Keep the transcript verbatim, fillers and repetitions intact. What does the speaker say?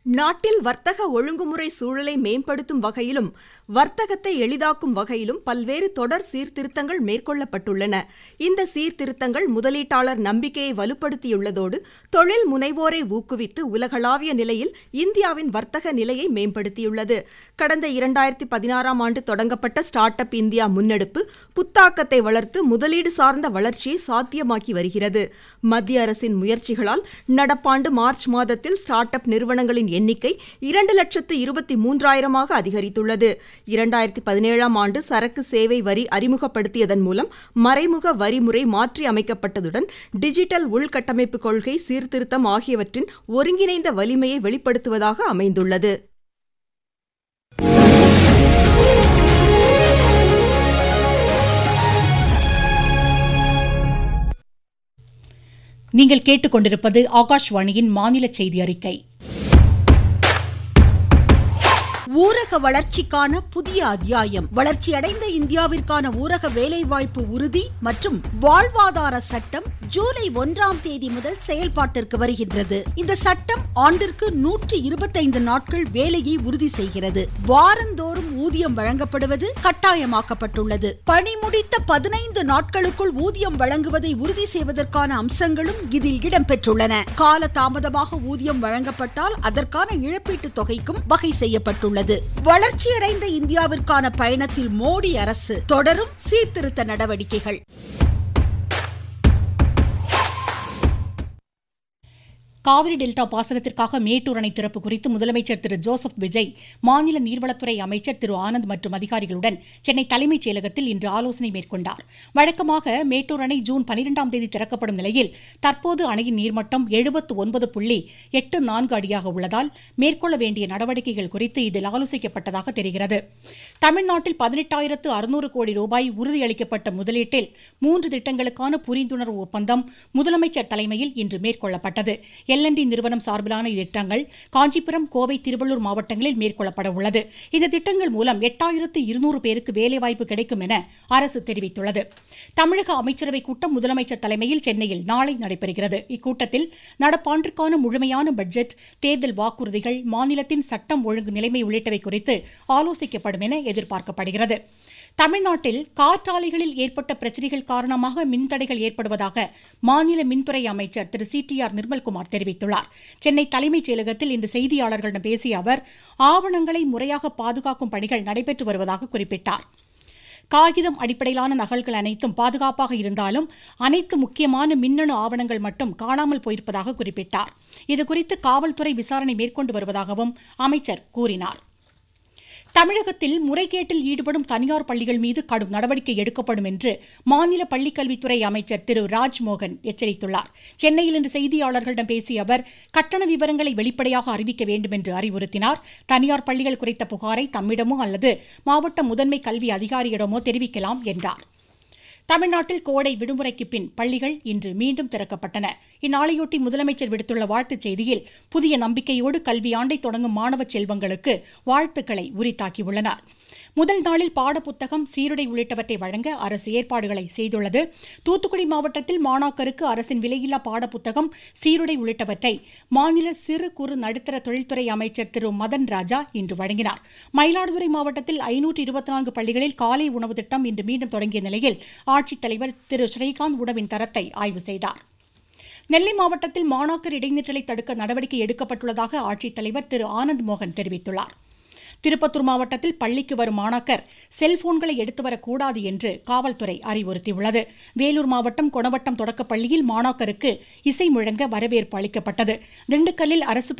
நாட்டில் வர்த்தக ஒழுங்குமுறை சூழலை மேம்படுத்தும் வகையிலும் வர்த்தகத்தை எளிதாக்கும் வகையிலும் பல்வேறு தொடர் சீர்திருத்தங்கள் மேற்கொள்ளப்பட்டுள்ளன. இந்த சீர்திருத்தங்கள் முதலீட்டாளர் நம்பிக்கையை வலுப்படுத்தியுள்ளதோடு தொழில் முனைவோரை ஊக்குவித்து உலகளாவிய நிலையில் இந்தியாவின் வர்த்தக நிலையை மேம்படுத்தியுள்ளது. கடந்த இரண்டாயிரத்தி பதினாறாம் ஆண்டு தொடங்கப்பட்ட ஸ்டார்ட் அப் இந்தியா முன்னெடுப்பு புத்தாக்கத்தை வளர்த்து முதலீடு சார்ந்த வளர்ச்சியை சாத்தியமாக்கி வருகிறது. மத்திய அரசின் முயற்சிகளால் நடப்பாண்டு மார்ச் மாதத்தில் ஸ்டார்ட் அப் நிறுவனங்களின் எண்ணிக்கை இரண்டு லட்சத்து இருபத்தி மூன்றாயிரமாக அதிகரித்துள்ளது. இரண்டாயிரத்தி பதினேழாம் ஆண்டு சரக்கு சேவை வரி அறிமுகப்படுத்தியதன் மூலம் மறைமுக வரி முறை மாற்றி அமைக்கப்பட்டதுடன் டிஜிட்டல் உள்கட்டமைப்பு கொள்கை சீர்திருத்தம் ஆகியவற்றின் ஒருங்கிணைந்த வலிமையை வெளிப்படுத்துவதாக அமைந்துள்ளது. நீங்கள் கேட்டுக்கொண்டிருப்பது ஆகாஷ்வாணியின் மாநில செய்தி அறிக்கை. ஊரக வளர்ச்சிக்கான புதிய அத்தியாயம். வளர்ச்சியடைந்த இந்தியாவிற்கான ஊரக வேலைவாய்ப்பு உறுதி மற்றும் வாழ்வாதார சட்டம் ஜூலை ஒன்றாம் தேதி முதல் செயல்பாட்டிற்கு வருகின்றது. இந்த சட்டம் ஆண்டிற்கு நூற்றி இருபத்தைந்து நாட்கள் வேலையை உறுதி செய்கிறது. வாரந்தோறும் ஊதியம் வழங்கப்படுவது கட்டாயமாக்கப்பட்டுள்ளது. பணி முடித்த பதினைந்து நாட்களுக்குள் ஊதியம் வழங்குவதை உறுதி செய்வதற்கான அம்சங்களும் இதில் இடம்பெற்றுள்ளன. கால தாமதமாக ஊதியம் வழங்கப்பட்டால் அதற்கான இழப்பீட்டு தொகைக்கும் வகை செய்யப்பட்டுள்ளது. வளர்ச்சியடைந்த இந்தியாவிற்கான பயணத்தில் மோடி அரசு தொடரும் சீர்திருத்த நடவடிக்கைகள். காவிரி டெல்டா பாசனத்திற்காக மேட்டூர் அணை திறப்பு குறித்து முதலமைச்சர் திரு ஜோசப் விஜய், மாநில நீர்வளத்துறை அமைச்சர் திரு ஆனந்த் மற்றும் அதிகாரிகளுடன் சென்னை தலைமைச் செயலகத்தில் இன்று ஆலோசனை மேற்கொண்டார். வழக்கமாக மேட்டூர் அணை ஜூன் பனிரெண்டாம் தேதி திறக்கப்படும் நிலையில் தற்போது அணையின் நீர்மட்டம் எழுபத்து ஒன்பது புள்ளி எட்டு நான்கு அடியாக உள்ளதால் மேற்கொள்ள வேண்டிய நடவடிக்கைகள் குறித்து இதில் ஆலோசிக்கப்பட்டதாக தெரிகிறது. தமிழ்நாட்டில் பதினெட்டாயிரத்து அறுநூறு கோடி ரூபாய் உறுதியளிக்கப்பட்ட முதலீட்டில் மூன்று திட்டங்களுக்கான புரிந்துணர்வு ஒப்பந்தம் முதலமைச்சர் தலைமையில் இன்று மேற்கொள்ளப்பட்டது. எல் அண்ட் டி நிறுவனம் சார்பிலான திட்டங்கள் காஞ்சிபுரம், கோவை, திருவள்ளூர் மாவட்டங்களில் மேற்கொள்ளப்பட உள்ளது. இந்த திட்டங்கள் மூலம் எட்டாயிரத்து இருநூறு பேருக்கு வேலைவாய்ப்பு கிடைக்கும் என அரசு தெரிவித்துள்ளது. தமிழக அமைச்சரவைக் கூட்டம் முதலமைச்சர் தலைமையில் சென்னையில் நாளை நடைபெறுகிறது. இக்கூட்டத்தில் நடப்பாண்டிற்கான முழுமையான பட்ஜெட், தேர்தல் வாக்குறுதிகள், மாநிலத்தின் சட்டம் ஒழுங்கு நிலைமை உள்ளிட்டவை குறித்து ஆலோசிக்கப்படும் என எதிர்பார்க்கப்படுகிறது. தமிழ்நாட்டில் காற்றாலைகளில் ஏற்பட்ட பிரச்சினைகள் காரணமாக மின்தடைகள் ஏற்படுவதாக மாநில மின்துறை அமைச்சர் திரு சி டி ஆர் நிர்மல்குமார் தெரிவித்துள்ளார். சென்னை தலைமைச் செயலகத்தில் இன்று செய்தியாளர்களிடம் பேசிய அவர், ஆவணங்களை முறையாக பாதுகாக்கும் பணிகள் நடைபெற்று வருவதாக குறிப்பிட்டார். காகிதம் அடிப்படையிலான நகல்கள் அனைத்தும் பாதுகாப்பாக இருந்தாலும் அனைத்து முக்கியமான மின்னணு ஆவணங்கள் மட்டும் காணாமல் போயிருப்பதாக குறிப்பிட்டார். இதுகுறித்து காவல்துறை விசாரணை மேற்கொண்டு வருவதாகவும் அமைச்சர் கூறினார். தமிழகத்தில் முறைகேட்டில் ஈடுபடும் தனியார் பள்ளிகள் மீது கடும் நடவடிக்கை எடுக்கப்படும் என்று மாநில பள்ளிக்கல்வித்துறை அமைச்சர் திரு ராஜ்மோகன் எச்சரித்துள்ளார். சென்னையில் இன்று செய்தியாளர்களிடம் பேசிய அவர், கட்டண விவரங்களை வெளிப்படையாக அறிவிக்க வேண்டும் என்று அறிவுறுத்தினார். தனியார் பள்ளிகள் குறித்த புகாரை தம்மிடமோ அல்லது மாவட்ட முதன்மை கல்வி அதிகாரியிடமோ தெரிவிக்கலாம் என்றார். தமிழ்நாட்டில் கோடை விடுமுறைக்கு பின் பள்ளிகள் இன்று மீண்டும் திறக்கப்பட்டன. இந்நாளையொட்டி முதலமைச்சர் விடுத்துள்ள வாழ்த்துச் செய்தியில், புதிய நம்பிக்கையோடு கல்வியாண்டை தொடங்கும் மாணவ செல்வங்களுக்கு வாழ்த்துக்களை உரித்தாக்கியுள்ளனர். முதல் நாளில் பாடப்புத்தகம், சீருடை உள்ளிட்டவற்றை வழங்க அரசு ஏற்பாடுகளை செய்துள்ளது. தூத்துக்குடி மாவட்டத்தில் மாணாக்கருக்கு அரசின் விலையில்லா பாடப்புத்தகம், சீருடை உள்ளிட்டவற்றை மாநில சிறு குறு நடுத்தர தொழில்துறை அமைச்சர் திரு மதன் ராஜா இன்று வழங்கினார். மயிலாடுதுறை மாவட்டத்தில் ஐநூற்று இருபத்தி நான்கு பள்ளிகளில் காலை உணவு திட்டம் இன்று மீண்டும் தொடங்கிய நிலையில் ஆட்சித்தலைவர் திரு ஸ்ரீகாந்த் உணவின் தரத்தை ஆய்வு செய்தார். நெல்லை மாவட்டத்தில் மாணாக்கர் இடைநிற்றலை தடுக்க நடவடிக்கை எடுக்கப்பட்டுள்ளதாக ஆட்சித்தலைவர் திரு ஆனந்த் மோகன் தெரிவித்துள்ளார். திருப்பத்தூர் மாவட்டத்தில் பள்ளிக்கு வரும் மாணாக்கர் செல்போன்களை எடுத்து வரக்கூடாது என்று காவல்துறை அறிவுறுத்தியுள்ளது. வேலூர் மாவட்டம் கொணவட்டம் தொடக்கப்பள்ளியில் மாணாக்கருக்கு இசை முழங்க வரவேற்பு அளிக்கப்பட்டது. திண்டுக்கல்லில் அரசு